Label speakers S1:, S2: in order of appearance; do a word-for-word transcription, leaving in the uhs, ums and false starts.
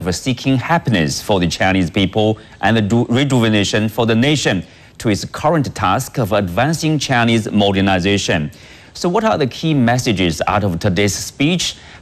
S1: of seeking happiness for the Chinese people and the rejuvenation for the nation to its current task of advancing Chinese modernization. So what are the key messages out of today's speech?